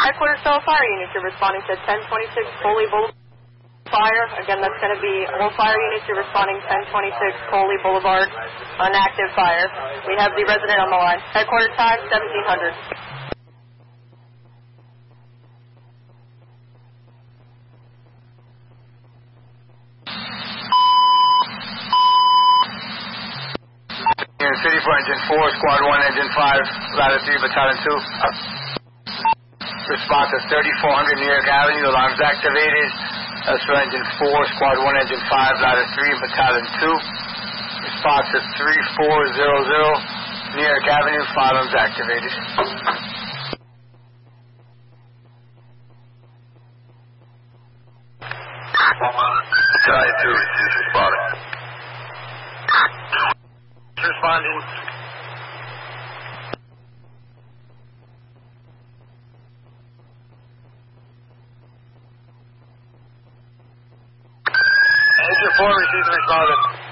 Headquarters Cell Fire Units, you're responding to 1026 Coley Boulevard fire. Again, that's going to be all fire units, you're responding 1026 Coley Boulevard, an active fire. We have the resident on the line. Headquarters time, 1700. City for Engine 4, Squad 1, Engine 5, Ladder 3, Battalion 2. Response to 3400 New York Avenue, alarms activated. That's for Engine 4, Squad 1, Engine 5, Ladder 3, Battalion 2. Response to 3400 New York Avenue, alarms activated. Battalion 2, is responding. Responding. Engine 4 receives and responding.